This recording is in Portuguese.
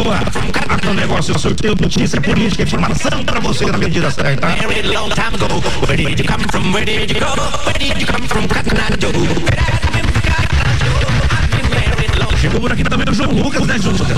boa. Aqui o negócio é sorteio, notícia, política, informação pra você na medida certa. Chegou por aqui também o João Lucas, né, João?